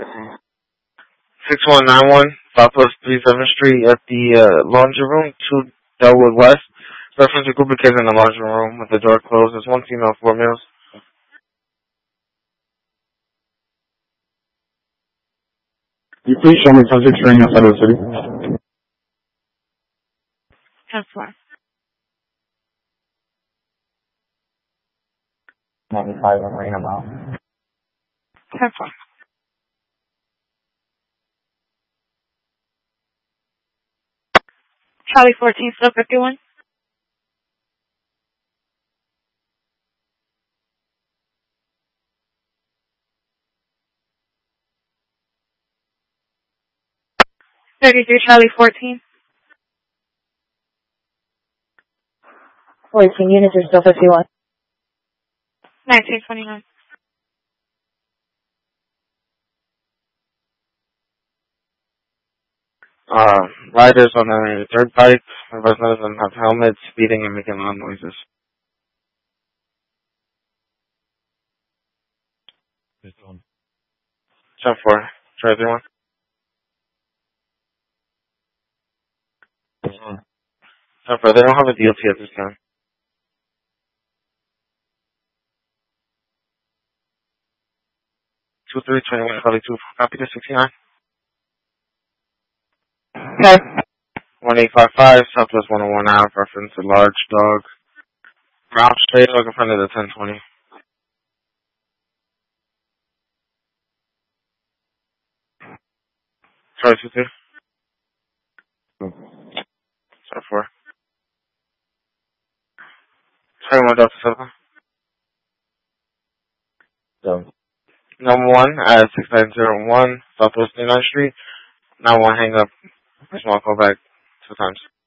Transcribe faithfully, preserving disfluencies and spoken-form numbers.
six one nine one Southwest thirty-seventh Street at the uh, laundry room, two Delwood West. Reference a group of kids in the laundry room with the door closed. There's one female, four males. Can you please show me subject training outside of the city? ten four. ninety-five and rain about. ten four. Charlie fourteen, still fifty-one. thirty-three, Charlie fourteen. fourteen units are still fifty-one. nineteen twenty-nine. Uh, riders on a dirt bike. Residents don't have helmets, speeding and making loud noises. ten four. Try everyone. ten four. They don't have a D O T at this time. two three twenty-one, Charlie two. Copy to sixty-nine. Okay. one eight five five, Southwest one oh one Ave, reference a large dog. Ralph Stray Dog in front of the ten twenty. Charlie two two. Sorry four. Charlie one Delta seven. So, Number one at six nine zero one Southwest thirty-ninth Street. Now one hang up. Small call back two times.